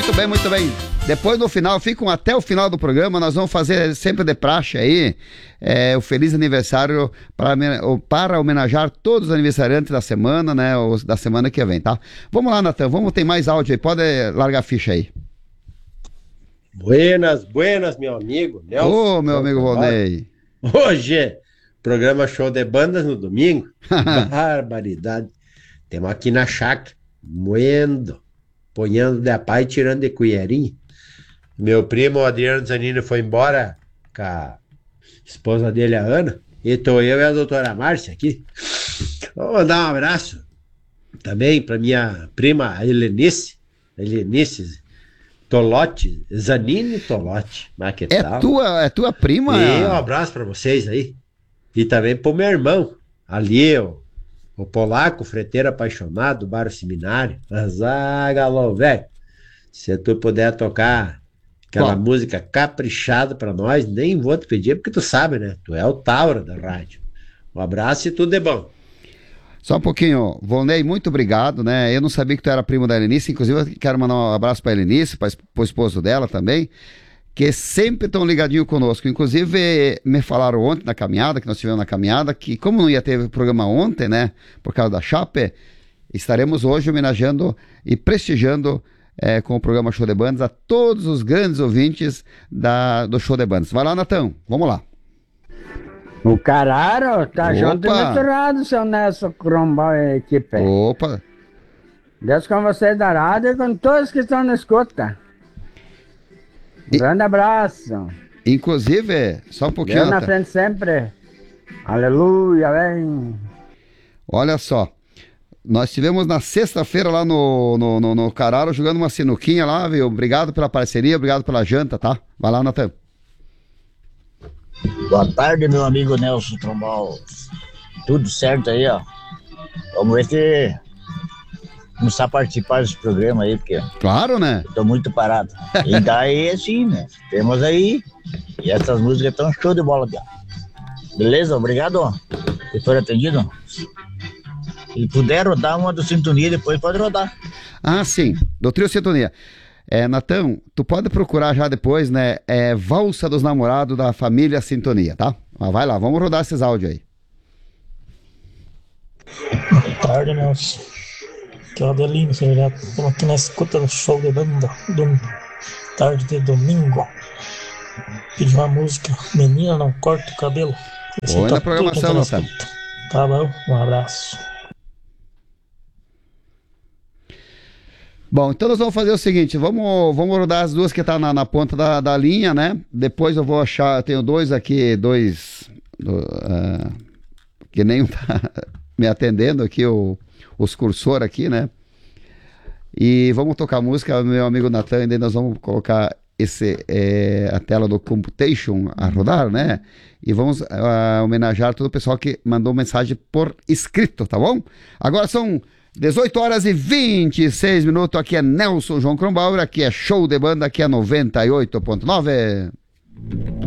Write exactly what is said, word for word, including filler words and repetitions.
Muito bem, muito bem. Depois, no final, ficam até o final do programa, nós vamos fazer sempre de praxe aí, é, o feliz aniversário para, para homenagear todos os aniversariantes da semana, né, ou da semana que vem, tá? Vamos lá, Natan, vamos, tem mais áudio aí, pode largar a ficha aí. Buenas, buenas, meu amigo Nelson. Ô, oh, meu amigo Volney. Hoje, programa Show de Bandas no domingo. Barbaridade. Temos aqui na chácara, moendo, ponhando de a pai e tirando de colherinha. Meu primo, o Adriano Zanini, foi embora com a esposa dele, a Ana. E tô eu e a doutora Márcia aqui. Vou mandar um abraço também para minha prima, a Helenice. Helenice Tolotti, Zanini Tolotti. Mas que é, tal? Tua, é tua prima? E um abraço para vocês aí. E também pro meu irmão, ali, o, o polaco, freteiro apaixonado, do Bar o Seminário. Ah, galão, velho. Se tu puder tocar aquela Bom. música caprichada pra nós, nem vou te pedir, porque tu sabe, né? Tu é o Tauro da rádio. Um abraço e tudo de bom. Só um pouquinho, Volney, muito obrigado, né? Eu não sabia que tu era primo da Helenice, inclusive eu quero mandar um abraço pra Helenice, para o esposo dela também, que sempre estão ligadinho conosco. Inclusive, me falaram ontem na caminhada, que nós tivemos na caminhada, que como não ia ter programa ontem, né, por causa da Chape, estaremos hoje homenageando e prestigiando é, com o programa Show de Bandas a todos os grandes ouvintes da, do Show de Bandas. Vai lá, Natão, vamos lá. O Cararo tá Opa. junto e misturado, seu Nelson Crombal e equipe. Opa! Deus com vocês da rádio e com todos que estão na escuta. Um e... grande abraço. Inclusive, só um pouquinho. Deus na frente sempre. Aleluia, vem. Olha só. Nós tivemos na sexta-feira lá no, no, no, no Cararo jogando uma sinuquinha lá, viu? Obrigado pela parceria, obrigado pela janta, tá? Vai lá, Natan. Boa tarde, meu amigo Nelson Trombal. Tudo certo aí, ó. Vamos ver se começar a participar desse programa aí, porque... Claro, né? Eu tô muito parado. E daí, assim, né? Temos aí... E essas músicas estão show de bola, cara. Beleza? Obrigado. Se for atendido... Se puder rodar uma do Sintonia, depois pode rodar. Ah, sim. Do Trio Sintonia. É, Natão, tu pode procurar já depois, né? É Valsa dos Namorados da Família Sintonia, tá? Mas vai lá, vamos rodar esses áudios aí. Boa tarde, Nelson. Aqui é o Adelino, estamos aqui na escuta do Show de Banda, do tarde de domingo. Pedi uma música, Menina Não Corta o Cabelo. Oi, na programação, Natão. Tá bom, um abraço. Bom, então nós vamos fazer o seguinte, vamos, vamos rodar as duas que tá na, na ponta da, da linha, né? Depois eu vou achar, eu tenho dois aqui, dois, uh, que nem tá me atendendo aqui, o, os cursor aqui, né? E vamos tocar música, meu amigo Natan, e daí nós vamos colocar esse, é, a tela do Computation a rodar, né? E vamos uh, homenagear todo o pessoal que mandou mensagem por escrito, tá bom? Agora são dezoito horas e vinte e seis minutos, aqui é Nelson João Crombauer, aqui é Show de Banda, aqui é noventa e oito ponto nove.